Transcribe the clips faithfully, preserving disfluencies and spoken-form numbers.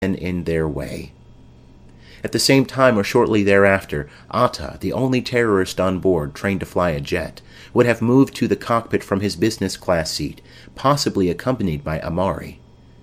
in their way. At the same time or shortly thereafter, Atta, the only terrorist on board trained to fly a jet, would have moved to the cockpit from his business class seat, possibly accompanied by Amari.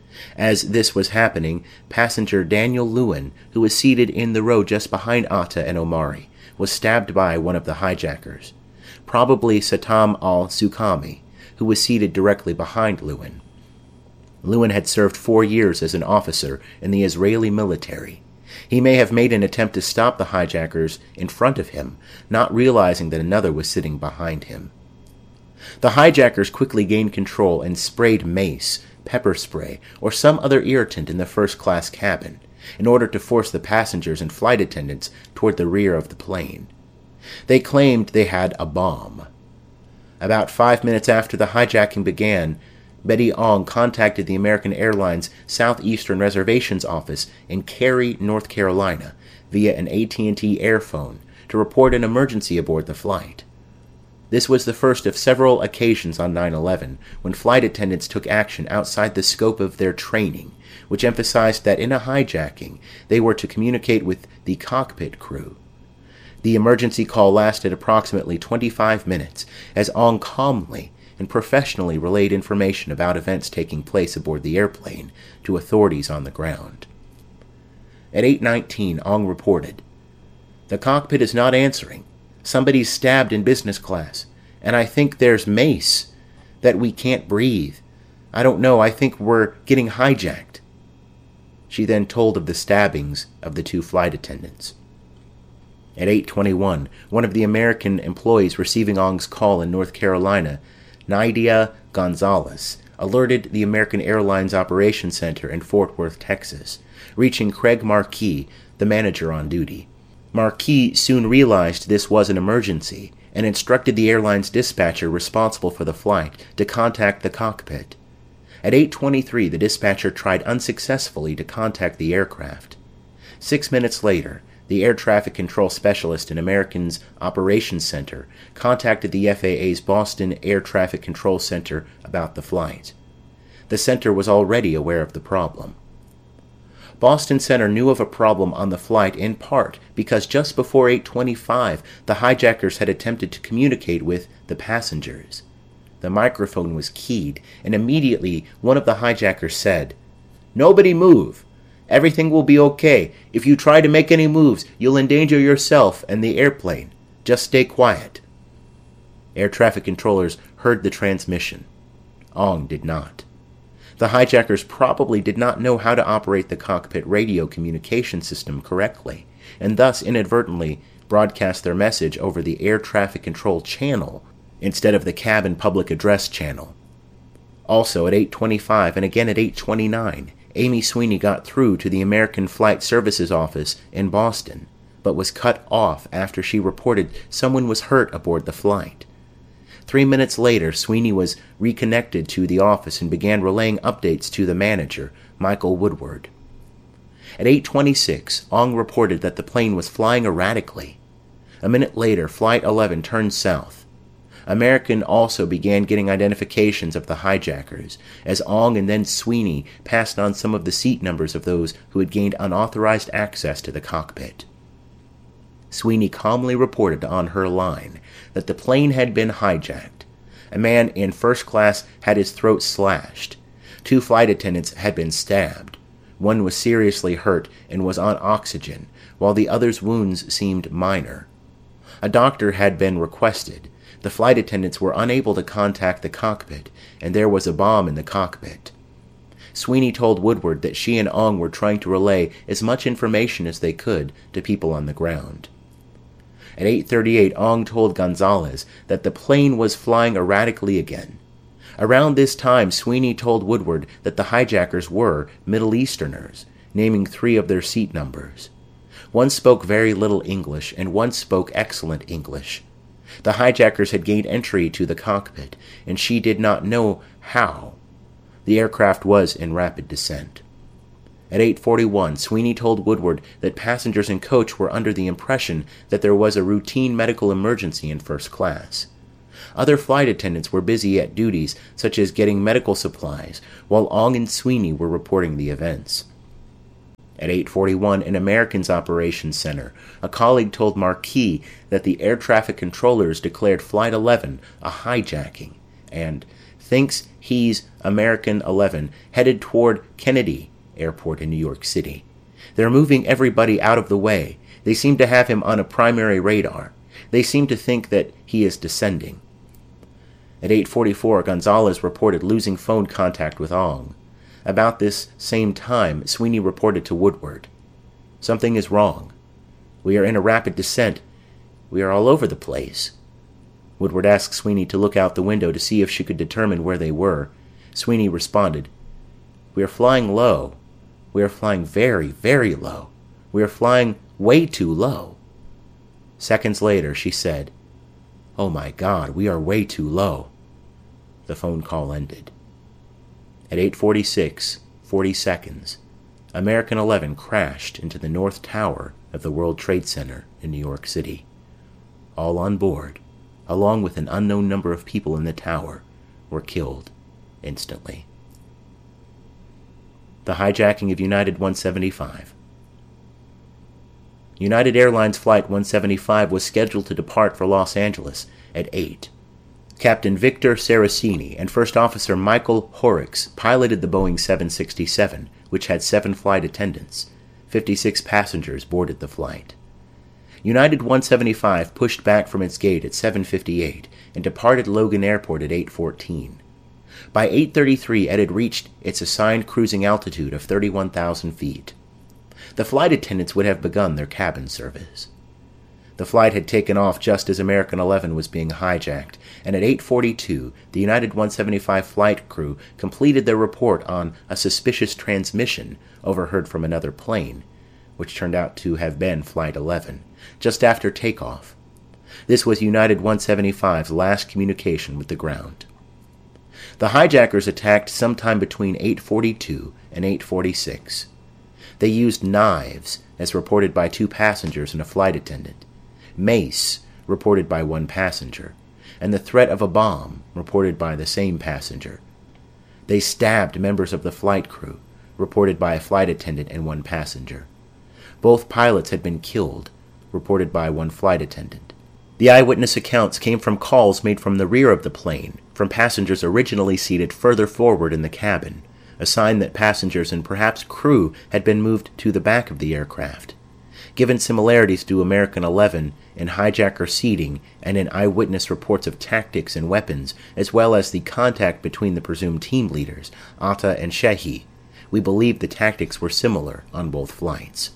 As this was happening, passenger Daniel Lewin, who was seated in the row just behind Atta and Omari, was stabbed by one of the hijackers, probably Satam al-Sukami, who was seated directly behind Lewin. Lewin had served four years as an officer in the Israeli military. He may have made an attempt to stop the hijackers in front of him, not realizing that another was sitting behind him. The hijackers quickly gained control and sprayed mace, pepper spray, or some other irritant in the first-class cabin, in order to force the passengers and flight attendants toward the rear of the plane. They claimed they had a bomb. About five minutes after the hijacking began, Betty Ong contacted the American Airlines Southeastern Reservations Office in Cary, North Carolina, via an A T and T Airphone to report an emergency aboard the flight. This was the first of several occasions on nine eleven when flight attendants took action outside the scope of their training, which emphasized that in a hijacking, they were to communicate with the cockpit crew. The emergency call lasted approximately twenty-five minutes, as Ong calmly and professionally relayed information about events taking place aboard the airplane to authorities on the ground. At eight nineteen, Ong reported, "The cockpit is not answering. Somebody's stabbed in business class, and I think there's mace, that we can't breathe. I don't know, I think we're getting hijacked." She then told of the stabbings of the two flight attendants. At eight twenty-one, one of the American employees receiving Ong's call in North Carolina, Nydia Gonzalez, alerted the American Airlines Operations Center in Fort Worth, Texas, reaching Craig Marquis, the manager on duty. Marquis soon realized this was an emergency and instructed the airline's dispatcher responsible for the flight to contact the cockpit. At eight twenty-three, the dispatcher tried unsuccessfully to contact the aircraft. Six minutes later, the air traffic control specialist in American's Operations Center contacted the F A A's Boston Air Traffic Control Center about the flight. The center was already aware of the problem. Boston Center knew of a problem on the flight in part because just before eight twenty-five, the hijackers had attempted to communicate with the passengers. The microphone was keyed, and immediately one of the hijackers said, "Nobody move. Everything will be okay. If you try to make any moves, you'll endanger yourself and the airplane. Just stay quiet." Air traffic controllers heard the transmission. Ong did not. The hijackers probably did not know how to operate the cockpit radio communication system correctly, and thus inadvertently broadcast their message over the air traffic control channel instead of the cabin public address channel. Also at eight twenty-five and again at eight twenty-nine, Amy Sweeney got through to the American Flight Services office in Boston, but was cut off after she reported someone was hurt aboard the flight. Three minutes later, Sweeney was reconnected to the office and began relaying updates to the manager, Michael Woodward. At eight twenty-six, Ong reported that the plane was flying erratically. A minute later, Flight eleven turned south. American also began getting identifications of the hijackers, as Ong and then Sweeney passed on some of the seat numbers of those who had gained unauthorized access to the cockpit. Sweeney calmly reported on her line that the plane had been hijacked. A man in first class had his throat slashed. Two flight attendants had been stabbed. One was seriously hurt and was on oxygen, while the other's wounds seemed minor. A doctor had been requested. The flight attendants were unable to contact the cockpit, and there was a bomb in the cockpit. Sweeney told Woodward that she and Ong were trying to relay as much information as they could to people on the ground. At eight thirty-eight, Ong told Gonzalez that the plane was flying erratically again. Around this time, Sweeney told Woodward that the hijackers were Middle Easterners, naming three of their seat numbers. One spoke very little English, and one spoke excellent English. The hijackers had gained entry to the cockpit, and she did not know how. The aircraft was in rapid descent. At eight forty-one, Sweeney told Woodward that passengers and coach were under the impression that there was a routine medical emergency in first class. Other flight attendants were busy at duties such as getting medical supplies, while Ong and Sweeney were reporting the events. At eight forty-one, in American's Operations Center, a colleague told Marquis that the air traffic controllers declared Flight eleven a hijacking and thinks he's American eleven headed toward Kennedy Airport in New York City. They're moving everybody out of the way. They seem to have him on a primary radar. They seem to think that he is descending. At eight forty-four, Gonzalez reported losing phone contact with Ong. About this same time, Sweeney reported to Woodward, "Something is wrong. We are in a rapid descent. We are all over the place." Woodward asked Sweeney to look out the window to see if she could determine where they were. Sweeney responded, "We are flying low. We are flying very, very low. We are flying way too low." Seconds later, she said, "Oh my God, we are way too low." The phone call ended. At eight forty-six, forty seconds, American eleven crashed into the North Tower of the World Trade Center in New York City. All on board, along with an unknown number of people in the tower, were killed instantly. The hijacking of United one seventy-five. United Airlines Flight one seventy-five was scheduled to depart for Los Angeles at eight. Captain Victor Saraceni and First Officer Michael Horrocks piloted the Boeing seven sixty-seven, which had seven flight attendants. fifty-six passengers boarded the flight. United one seventy-five pushed back from its gate at seven fifty-eight and departed Logan Airport at eight fourteen. By eight thirty-three, it had reached its assigned cruising altitude of thirty-one thousand feet. The flight attendants would have begun their cabin service. The flight had taken off just as American eleven was being hijacked, and at eight forty-two, the United one seventy-five flight crew completed their report on a suspicious transmission overheard from another plane, which turned out to have been Flight eleven, just after takeoff. This was United one seventy-five's last communication with the ground. The hijackers attacked sometime between eight forty-two and eight forty-six. They used knives, as reported by two passengers and a flight attendant, mace, reported by one passenger, and the threat of a bomb, reported by the same passenger. They stabbed members of the flight crew, reported by a flight attendant and one passenger. Both pilots had been killed, reported by one flight attendant. The eyewitness accounts came from calls made from the rear of the plane, from passengers originally seated further forward in the cabin, a sign that passengers and perhaps crew had been moved to the back of the aircraft. Given similarities to American eleven in hijacker seating and in eyewitness reports of tactics and weapons, as well as the contact between the presumed team leaders, Atta and Shehi, we believe the tactics were similar on both flights.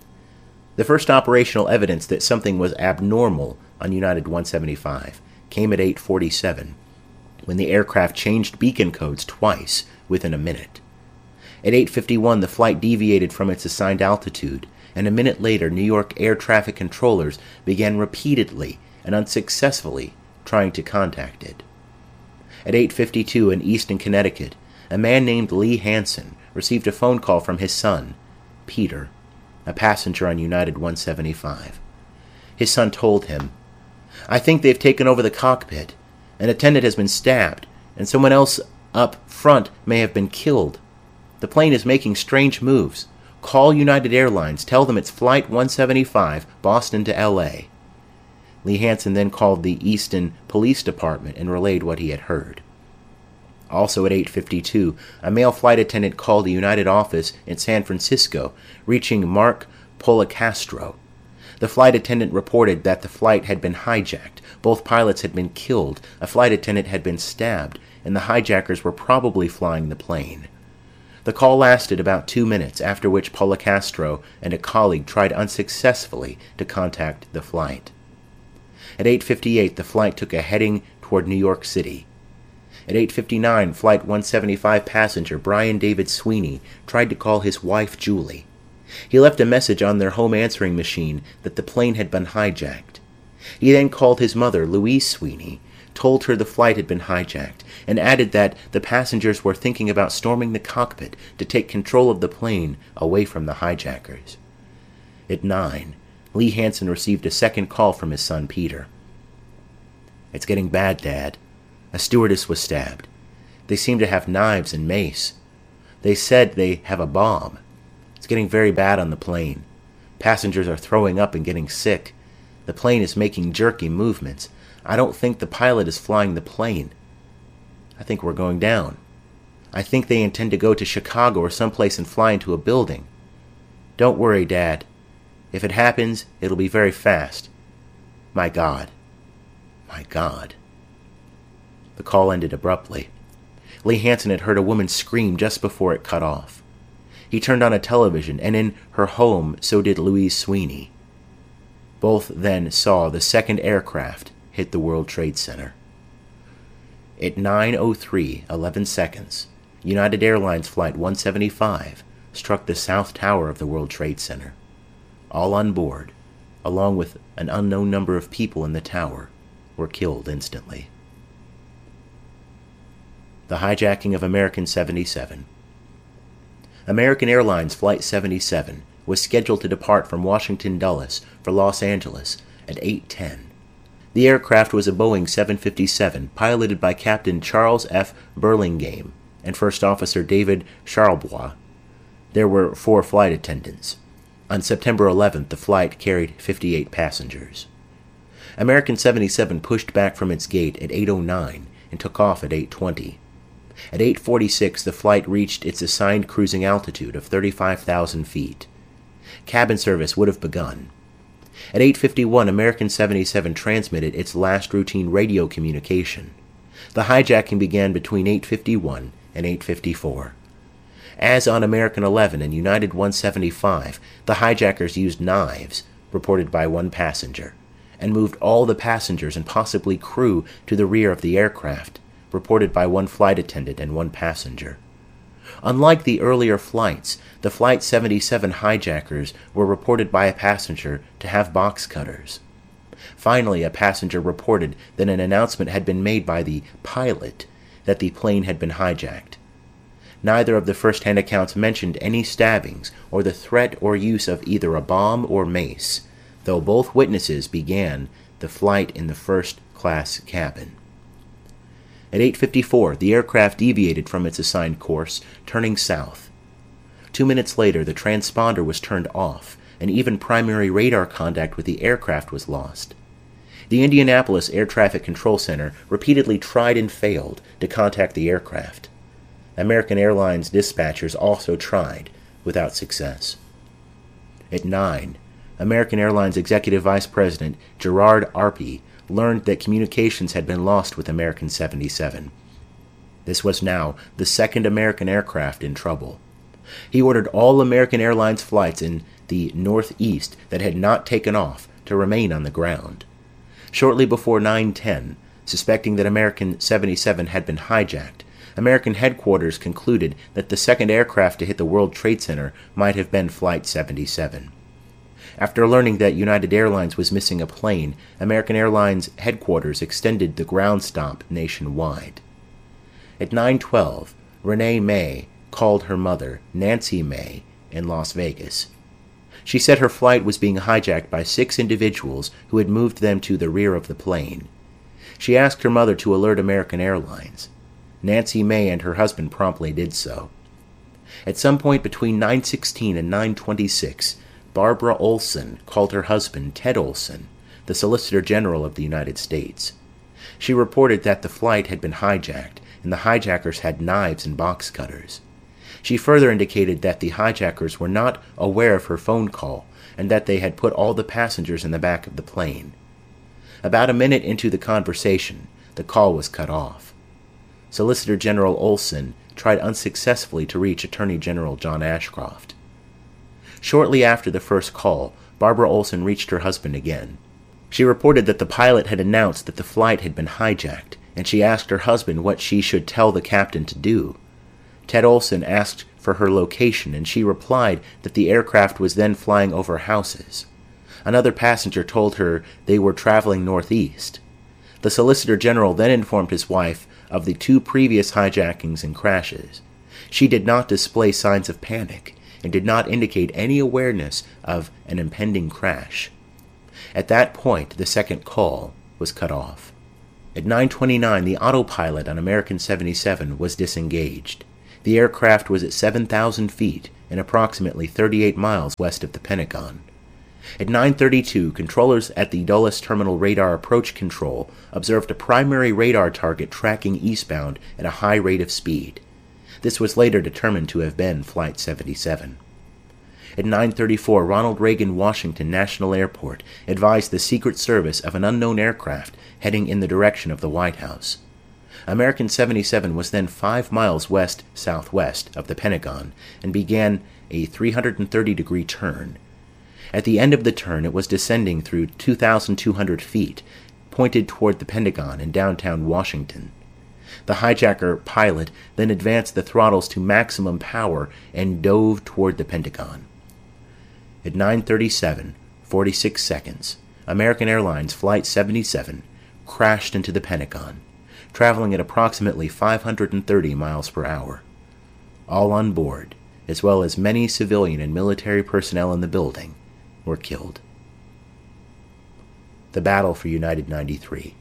The first operational evidence that something was abnormal on United one seventy-five came at eight forty-seven, when the aircraft changed beacon codes twice within a minute. At eight fifty-one, the flight deviated from its assigned altitude, and a minute later, New York air traffic controllers began repeatedly and unsuccessfully trying to contact it. At eight fifty-two in Easton, Connecticut, a man named Lee Hansen received a phone call from his son, Peter, a passenger on United one seventy-five. His son told him, "I think they've taken over the cockpit. An attendant has been stabbed, and someone else up front may have been killed. The plane is making strange moves. Call United Airlines. Tell them it's Flight one seventy-five, Boston to L A" Lee Hansen then called the Easton Police Department and relayed what he had heard. Also at eight fifty-two, a male flight attendant called the United office in San Francisco, reaching Mark Policastro. The flight attendant reported that the flight had been hijacked, both pilots had been killed, a flight attendant had been stabbed, and the hijackers were probably flying the plane. The call lasted about two minutes, after which Policastro and a colleague tried unsuccessfully to contact the flight. At eight fifty-eight, the flight took a heading toward New York City. At eight fifty-nine, Flight one seventy-five passenger Brian David Sweeney tried to call his wife Julie. He left a message on their home answering machine that the plane had been hijacked. He then called his mother, Louise Sweeney, told her the flight had been hijacked, and added that the passengers were thinking about storming the cockpit to take control of the plane away from the hijackers. At nine, Lee Hansen received a second call from his son Peter. "It's getting bad, Dad. A stewardess was stabbed. They seem to have knives and mace. They said they have a bomb. It's getting very bad on the plane. Passengers are throwing up and getting sick. The plane is making jerky movements. I don't think the pilot is flying the plane. I think we're going down. I think they intend to go to Chicago or someplace and fly into a building. Don't worry, Dad. If it happens, it'll be very fast. My God. My God. The call ended abruptly. Lee Hansen had heard a woman scream just before it cut off. He turned on a television, and in her home so did Louise Sweeney. Both then saw the second aircraft hit the World Trade Center. At nine oh three, eleven seconds, United Airlines Flight one seventy-five struck the South Tower of the World Trade Center. All on board, along with an unknown number of people in the tower, were killed instantly. The hijacking of American seventy-seven. American Airlines Flight seventy-seven was scheduled to depart from Washington Dulles for Los Angeles at eight ten. The aircraft was a Boeing seven fifty-seven piloted by Captain Charles F. Burlingame and First Officer David Charlebois. There were four flight attendants. On September eleventh, the flight carried fifty-eight passengers. American seventy-seven pushed back from its gate at eight oh nine and took off at eight twenty. At eight forty-six, the flight reached its assigned cruising altitude of thirty-five thousand feet. Cabin service would have begun. At eight fifty-one, American seventy-seven transmitted its last routine radio communication. The hijacking began between eight fifty-one and eight fifty-four. As on American eleven and United one seventy-five, the hijackers used knives, reported by one passenger, and moved all the passengers and possibly crew to the rear of the aircraft, reported by one flight attendant and one passenger. Unlike the earlier flights, the Flight seventy-seven hijackers were reported by a passenger to have box cutters. Finally, a passenger reported that an announcement had been made by the pilot that the plane had been hijacked. Neither of the first-hand accounts mentioned any stabbings or the threat or use of either a bomb or mace, though both witnesses began the flight in the first-class cabin. At eight fifty-four, the aircraft deviated from its assigned course, turning south. Two minutes later, the transponder was turned off, and even primary radar contact with the aircraft was lost. The Indianapolis Air Traffic Control Center repeatedly tried and failed to contact the aircraft. American Airlines dispatchers also tried, without success. At nine, American Airlines Executive Vice President Gerard Arpey learned that communications had been lost with American seventy-seven. This was now the second American aircraft in trouble. He ordered all American Airlines flights in the Northeast that had not taken off to remain on the ground. Shortly before nine ten, suspecting that American seventy-seven had been hijacked, American headquarters concluded that the second aircraft to hit the World Trade Center might have been Flight seventy-seven. After learning that United Airlines was missing a plane, American Airlines headquarters extended the ground stop nationwide. At nine twelve, Renee May called her mother, Nancy May, in Las Vegas. She said her flight was being hijacked by six individuals who had moved them to the rear of the plane. She asked her mother to alert American Airlines. Nancy May and her husband promptly did so. At some point between nine sixteen and nine twenty-six, Barbara Olson called her husband, Ted Olson, the Solicitor General of the United States. She reported that the flight had been hijacked, and the hijackers had knives and box cutters. She further indicated that the hijackers were not aware of her phone call, and that they had put all the passengers in the back of the plane. About a minute into the conversation, the call was cut off. Solicitor General Olson tried unsuccessfully to reach Attorney General John Ashcroft. Shortly after the first call, Barbara Olson reached her husband again. She reported that the pilot had announced that the flight had been hijacked, and she asked her husband what she should tell the captain to do. Ted Olson asked for her location, and she replied that the aircraft was then flying over houses. Another passenger told her they were traveling northeast. The Solicitor General then informed his wife of the two previous hijackings and crashes. She did not display signs of panic and did not indicate any awareness of an impending crash. At that point, the second call was cut off. At nine twenty-nine, the autopilot on American seventy-seven was disengaged. The aircraft was at seven thousand feet and approximately thirty-eight miles west of the Pentagon. At nine thirty-two, controllers at the Dulles Terminal Radar Approach Control observed a primary radar target tracking eastbound at a high rate of speed. This was later determined to have been Flight seventy-seven. At nine thirty-four, Ronald Reagan Washington National Airport advised the Secret Service of an unknown aircraft heading in the direction of the White House. American seventy-seven was then five miles west-southwest of the Pentagon and began a three hundred thirty degree turn. At the end of the turn, it was descending through two thousand two hundred feet, pointed toward the Pentagon in downtown Washington. The hijacker pilot then advanced the throttles to maximum power and dove toward the Pentagon. At nine thirty-seven, forty-six seconds, American Airlines Flight seventy-seven crashed into the Pentagon, traveling at approximately five hundred thirty miles per hour. All on board, as well as many civilian and military personnel in the building, were killed. The battle for United ninety-three.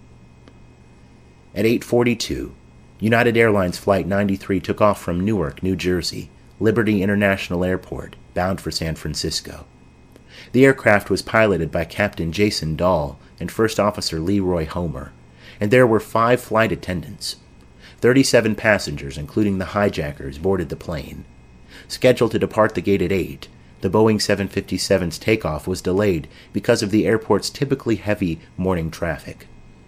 At eight forty-two, United Airlines Flight ninety-three took off from Newark, New Jersey, Liberty International Airport, bound for San Francisco. The aircraft was piloted by Captain Jason Dahl and First Officer Leroy Homer, and there were five flight attendants. Thirty-seven passengers, including the hijackers, boarded the plane. Scheduled to depart the gate at eight, the Boeing seven fifty-seven's takeoff was delayed because of the airport's typically heavy morning traffic.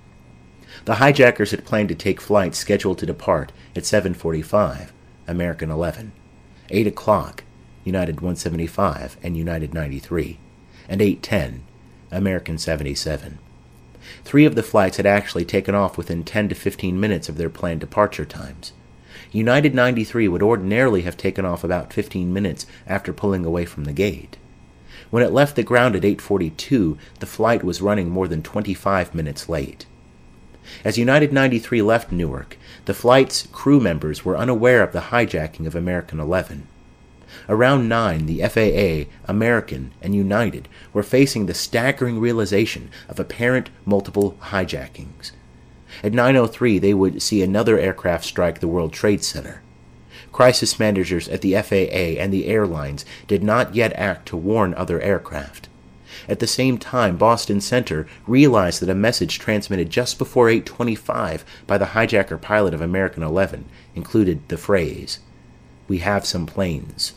The hijackers had planned to take flights scheduled to depart at seven forty-five, American eleven, eight o'clock, United one seventy-five and United ninety-three, and eight ten, American seventy-seven. Three of the flights had actually taken off within ten to fifteen minutes of their planned departure times. United ninety-three would ordinarily have taken off about fifteen minutes after pulling away from the gate. When it left the ground at eight forty-two, the flight was running more than twenty-five minutes late. As United ninety-three left Newark, the flight's crew members were unaware of the hijacking of American eleven. Around nine, the F A A, American, and United were facing the staggering realization of apparent multiple hijackings. At nine oh three, they would see another aircraft strike the World Trade Center. Crisis managers at the F A A and the airlines did not yet act to warn other aircraft. At the same time, Boston Center realized that a message transmitted just before eight twenty-five by the hijacker pilot of American eleven included the phrase, "We have some planes."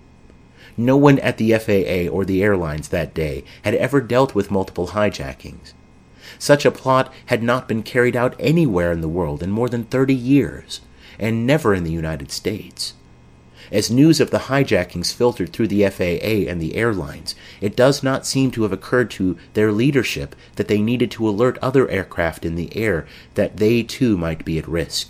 No one at the F A A or the airlines that day had ever dealt with multiple hijackings. Such a plot had not been carried out anywhere in the world in more than thirty years, and never in the United States. As news of the hijackings filtered through the F A A and the airlines, it does not seem to have occurred to their leadership that they needed to alert other aircraft in the air that they too might be at risk.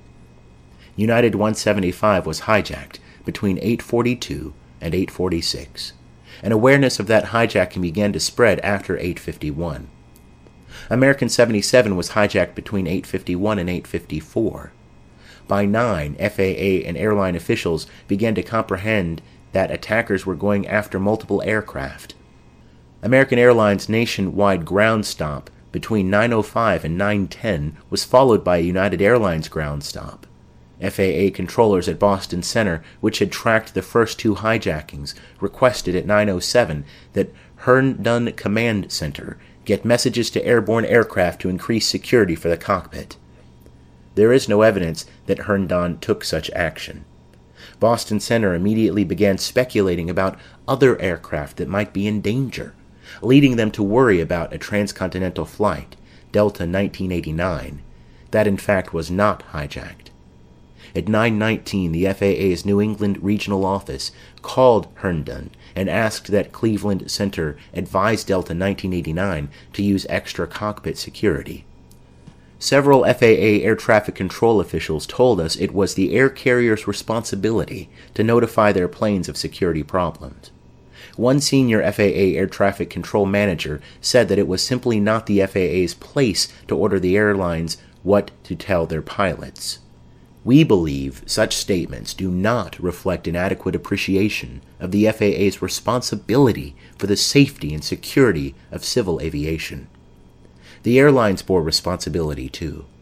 United one seventy-five was hijacked between eight forty-two and eight forty-six, and awareness of that hijacking began to spread after eight fifty-one. American seventy-seven was hijacked between eight fifty-one and eight fifty-four. By nine, F A A and airline officials began to comprehend that attackers were going after multiple aircraft. American Airlines' nationwide ground stop between nine oh five and nine ten was followed by a United Airlines ground stop. F A A controllers at Boston Center, which had tracked the first two hijackings, requested at nine oh seven that Herndon Command Center get messages to airborne aircraft to increase security for the cockpit. There is no evidence that Herndon took such action. Boston Center immediately began speculating about other aircraft that might be in danger, leading them to worry about a transcontinental flight, Delta nineteen eighty-nine, that in fact was not hijacked. At nine nineteen, the F A A's New England regional office called Herndon and asked that Cleveland Center advise Delta nineteen eighty-nine to use extra cockpit security. Several F A A air traffic control officials told us it was the air carrier's responsibility to notify their planes of security problems. One senior F A A air traffic control manager said that it was simply not the F A A's place to order the airlines what to tell their pilots. We believe such statements do not reflect an adequate appreciation of the F A A's responsibility for the safety and security of civil aviation. The airlines bore responsibility, too.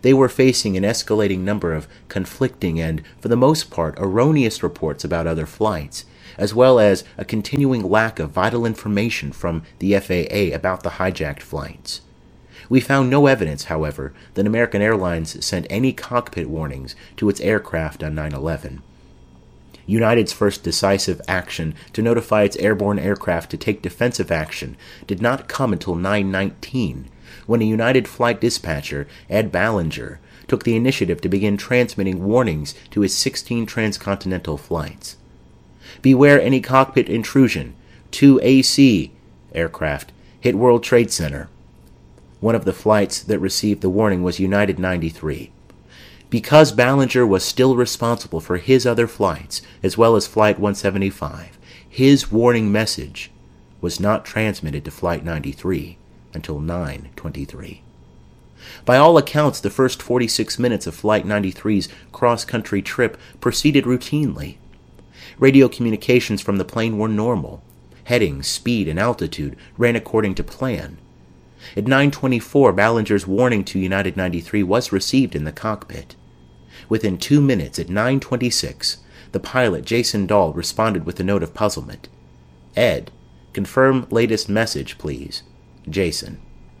They were facing an escalating number of conflicting and, for the most part, erroneous reports about other flights, as well as a continuing lack of vital information from the F A A about the hijacked flights. We found no evidence, however, that American Airlines sent any cockpit warnings to its aircraft on nine eleven. United's first decisive action to notify its airborne aircraft to take defensive action did not come until nine nineteen, when a United flight dispatcher, Ed Ballinger, took the initiative to begin transmitting warnings to his sixteen transcontinental flights. Beware any cockpit intrusion. two A C aircraft hit World Trade Center. One of the flights that received the warning was United ninety-three. Because Ballinger was still responsible for his other flights, as well as Flight one seventy-five, his warning message was not transmitted to Flight ninety-three until nine twenty-three. By all accounts, the first forty-six minutes of Flight ninety-three's cross-country trip proceeded routinely. Radio communications from the plane were normal. Heading, speed, and altitude ran according to plan. At nine twenty-four, Ballinger's warning to United ninety-three was received in the cockpit. Within two minutes, at nine twenty-six, the pilot, Jason Dahl, responded with a note of puzzlement. Ed, confirm latest message, please. Jason.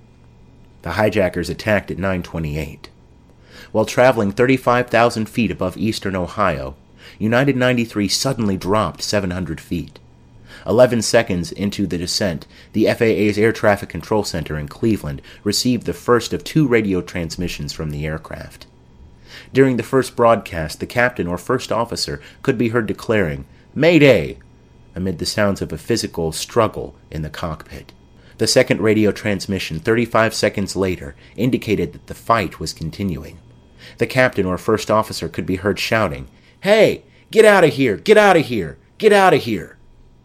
The hijackers attacked at nine twenty-eight. While traveling thirty-five thousand feet above eastern Ohio, United ninety-three suddenly dropped seven hundred feet. Eleven seconds into the descent, the F A A's Air Traffic Control Center in Cleveland received the first of two radio transmissions from the aircraft. During the first broadcast, the captain or first officer could be heard declaring, "Mayday!" amid the sounds of a physical struggle in the cockpit. The second radio transmission, thirty-five seconds later, indicated that the fight was continuing. The captain or first officer could be heard shouting, "Hey, get out of here! Get out of here! Get out of here!"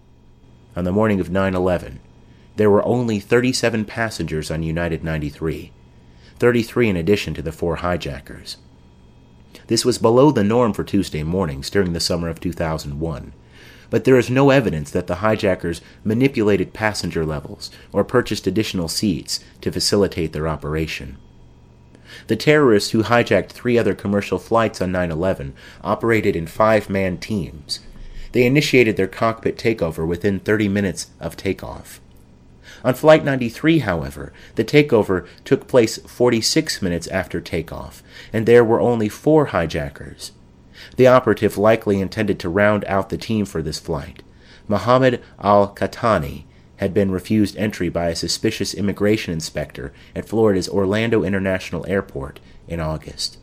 On the morning of nine eleven, there were only thirty-seven passengers on United ninety-three, thirty-three in addition to the four hijackers. This was below the norm for Tuesday mornings during the summer of two thousand one, but there is no evidence that the hijackers manipulated passenger levels or purchased additional seats to facilitate their operation. The terrorists who hijacked three other commercial flights on nine eleven operated in five-man teams. They initiated their cockpit takeover within thirty minutes of takeoff. On Flight ninety-three, however, the takeover took place forty-six minutes after takeoff, and there were only four hijackers. The operative likely intended to round out the team for this flight. Mohammed al-Qahtani had been refused entry by a suspicious immigration inspector at Florida's Orlando International Airport in August.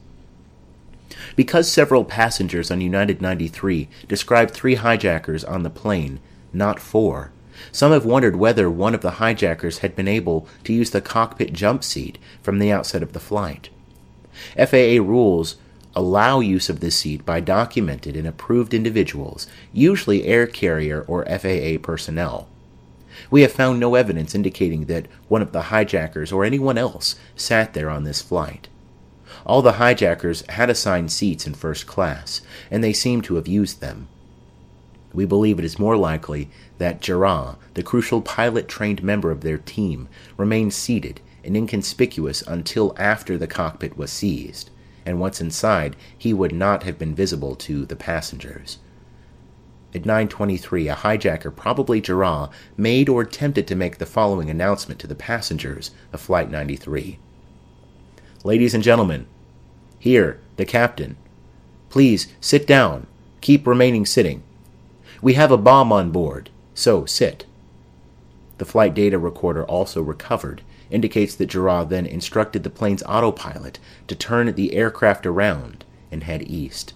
Because several passengers on United ninety-three described three hijackers on the plane, not four, some have wondered whether one of the hijackers had been able to use the cockpit jump seat from the outset of the flight. F A A rules allow use of this seat by documented and approved individuals, usually air carrier or F A A personnel. We have found no evidence indicating that one of the hijackers or anyone else sat there on this flight. All the hijackers had assigned seats in first class, and they seem to have used them. We believe it is more likely that Jarrah, the crucial pilot-trained member of their team, remained seated and inconspicuous until after the cockpit was seized, and once inside, he would not have been visible to the passengers. At nine twenty-three, a hijacker, probably Jarrah, made or attempted to make the following announcement to the passengers of Flight ninety-three. "Ladies and gentlemen, here, the captain. Please sit down. Keep remaining sitting. We have a bomb on board, so sit." The flight data recorder, also recovered, indicates that Jarrah then instructed the plane's autopilot to turn the aircraft around and head east.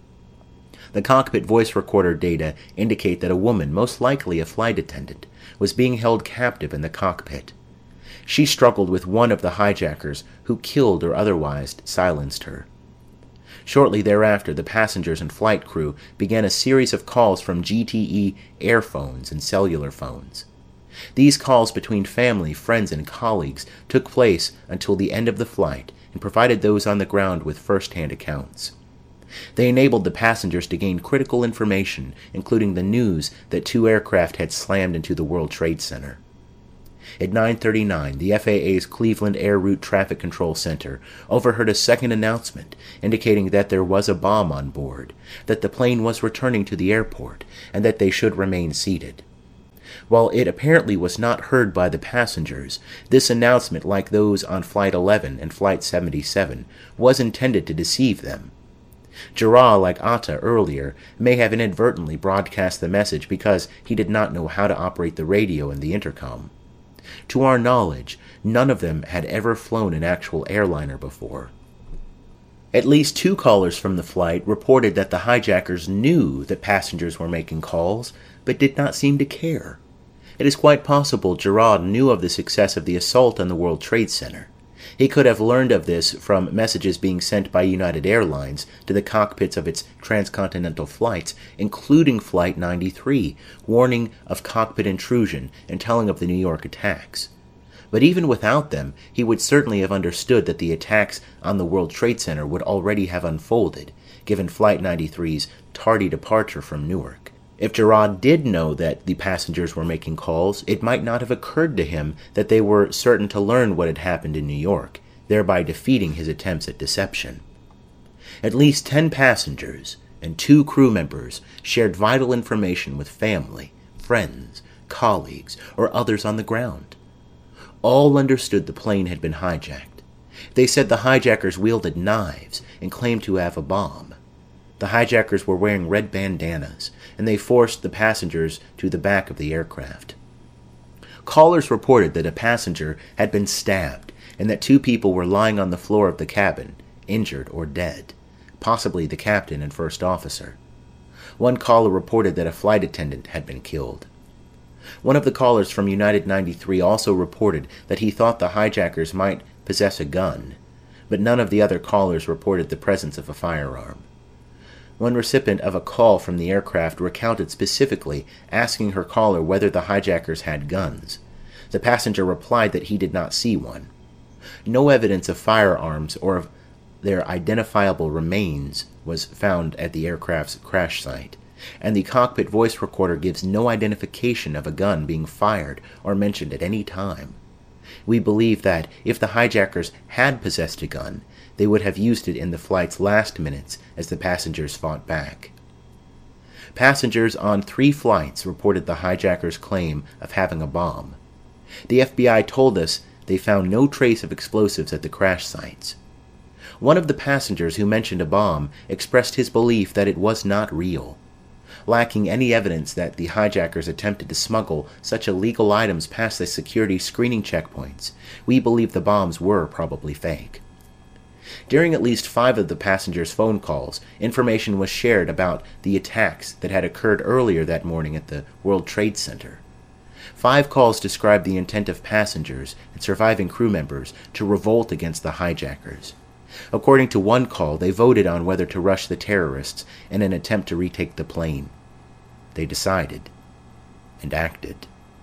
The cockpit voice recorder data indicate that a woman, most likely a flight attendant, was being held captive in the cockpit. She struggled with one of the hijackers, who killed or otherwise silenced her. Shortly thereafter, the passengers and flight crew began a series of calls from G T E airphones and cellular phones. These calls between family, friends, and colleagues took place until the end of the flight and provided those on the ground with first-hand accounts. They enabled the passengers to gain critical information, including the news that two aircraft had slammed into the World Trade Center. At nine thirty-nine, the F A A's Cleveland Air Route Traffic Control Center overheard a second announcement indicating that there was a bomb on board, that the plane was returning to the airport, and that they should remain seated. While it apparently was not heard by the passengers, this announcement, like those on Flight eleven and Flight seventy-seven, was intended to deceive them. Jarrah, like Atta earlier, may have inadvertently broadcast the message because he did not know how to operate the radio and the intercom. To our knowledge, none of them had ever flown an actual airliner before. At least two callers from the flight reported that the hijackers knew that passengers were making calls, but did not seem to care. It is quite possible Jarrah knew of the success of the assault on the World Trade Center. He could have learned of this from messages being sent by United Airlines to the cockpits of its transcontinental flights, including Flight ninety-three, warning of cockpit intrusion and telling of the New York attacks. But even without them, he would certainly have understood that the attacks on the World Trade Center would already have unfolded, given Flight ninety-three's tardy departure from Newark. If Jarrah did know that the passengers were making calls, it might not have occurred to him that they were certain to learn what had happened in New York, thereby defeating his attempts at deception. At least ten passengers and two crew members shared vital information with family, friends, colleagues, or others on the ground. All understood the plane had been hijacked. They said the hijackers wielded knives and claimed to have a bomb. The hijackers were wearing red bandanas, and they forced the passengers to the back of the aircraft. Callers reported that a passenger had been stabbed and that two people were lying on the floor of the cabin, injured or dead, possibly the captain and first officer. One caller reported that a flight attendant had been killed. One of the callers from United ninety-three also reported that he thought the hijackers might possess a gun, but none of the other callers reported the presence of a firearm. One recipient of a call from the aircraft recounted specifically asking her caller whether the hijackers had guns. The passenger replied that he did not see one. No evidence of firearms or of their identifiable remains was found at the aircraft's crash site, and the cockpit voice recorder gives no identification of a gun being fired or mentioned at any time. We believe that if the hijackers had possessed a gun, they would have used it in the flight's last minutes as the passengers fought back. Passengers on three flights reported the hijackers' claim of having a bomb. The F B I told us they found no trace of explosives at the crash sites. One of the passengers who mentioned a bomb expressed his belief that it was not real. Lacking any evidence that the hijackers attempted to smuggle such illegal items past the security screening checkpoints, we believe the bombs were probably fake. During at least five of the passengers' phone calls, information was shared about the attacks that had occurred earlier that morning at the World Trade Center. Five calls described the intent of passengers and surviving crew members to revolt against the hijackers. According to one call, they voted on whether to rush the terrorists in an attempt to retake the plane. They decided and acted.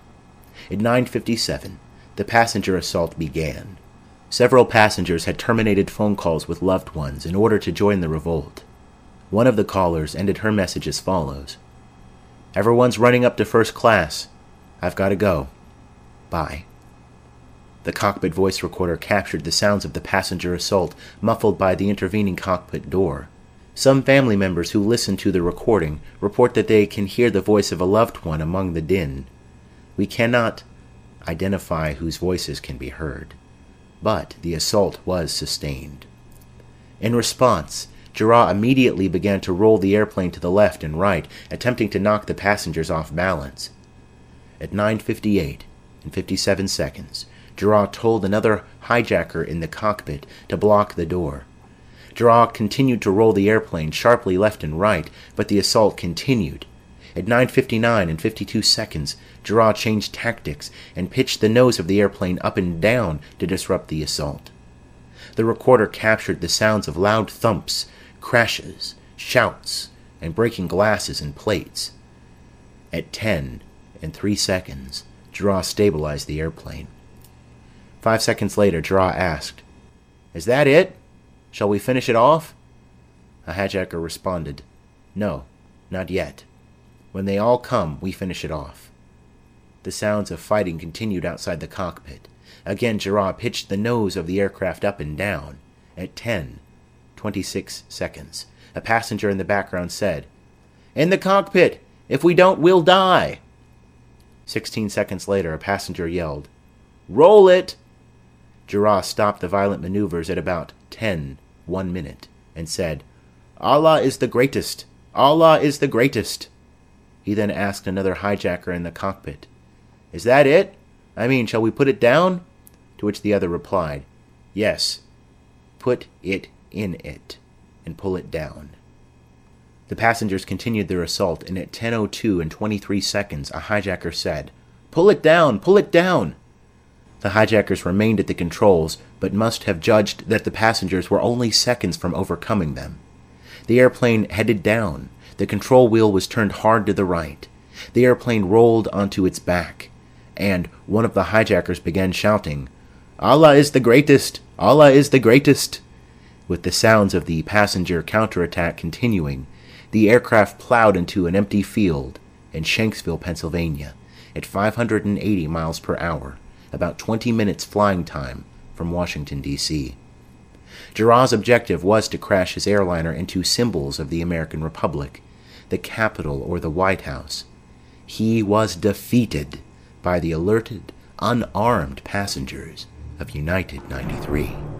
At nine fifty-seven, the passenger assault began. Several passengers had terminated phone calls with loved ones in order to join the revolt. One of the callers ended her message as follows: "Everyone's running up to first class. I've got to go. Bye." The cockpit voice recorder captured the sounds of the passenger assault, muffled by the intervening cockpit door. Some family members who listened to the recording report that they can hear the voice of a loved one among the din. We cannot identify whose voices can be heard, but the assault was sustained. In response, Jarrah immediately began to roll the airplane to the left and right, attempting to knock the passengers off balance. At nine fifty-eight and fifty-seven seconds, Jarrah told another hijacker in the cockpit to block the door. Jarrah continued to roll the airplane sharply left and right, but the assault continued. At nine fifty-nine and fifty-two seconds, Jarrah changed tactics and pitched the nose of the airplane up and down to disrupt the assault. The recorder captured the sounds of loud thumps, crashes, shouts, and breaking glasses and plates. At ten and three seconds, Jarrah stabilized the airplane. Five seconds later, Jarrah asked, "Is that it? Shall we finish it off?" A hijacker responded, "No, not yet. When they all come, we finish it off." The sounds of fighting continued outside the cockpit. Again, Girard pitched the nose of the aircraft up and down. At ten, twenty-six seconds, a passenger in the background said, "In the cockpit! If we don't, we'll die!" Sixteen seconds later, a passenger yelled, "Roll it!" Girard stopped the violent maneuvers at about ten, one minute, and said, "Allah is the greatest! Allah is the greatest!" He then asked another hijacker in the cockpit, "Is that it? I mean, shall we put it down?" To which the other replied, "Yes, put it in it, and pull it down." The passengers continued their assault, and at ten oh two and twenty-three seconds, a hijacker said, "Pull it down! Pull it down!" The hijackers remained at the controls, but must have judged that the passengers were only seconds from overcoming them. The airplane headed down. The control wheel was turned hard to the right. The airplane rolled onto its back, and one of the hijackers began shouting, "Allah is the greatest! Allah is the greatest!" With the sounds of the passenger counterattack continuing, the aircraft plowed into an empty field in Shanksville, Pennsylvania, at five hundred eighty miles per hour, about twenty minutes flying time from Washington, D C Girard's objective was to crash his airliner into symbols of the American Republic, the Capitol or the White House. He was defeated by the alerted, unarmed passengers of United ninety-three.